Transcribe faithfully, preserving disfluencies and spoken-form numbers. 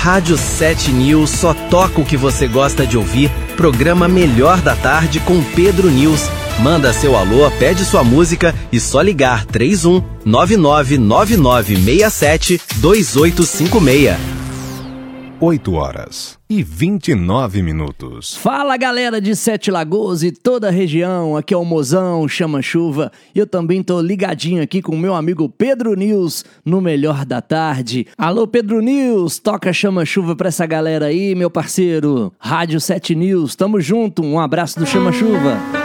Rádio sete News só toca o que você gosta de ouvir. Programa Melhor da Tarde com Pedro News. Manda seu alô, pede sua música e só ligar três um nove nove nove nove seis sete dois oito cinco seis. oito horas e vinte e nove minutos. Fala, galera de Sete Lagoas e toda a região, aqui é o Mozão, Chama Chuva, e eu também tô ligadinho aqui com o meu amigo Pedro News no Melhor da Tarde. Alô, Pedro News, toca Chama Chuva pra essa galera aí, meu parceiro. Rádio sete News, tamo junto, um abraço do Chama Chuva.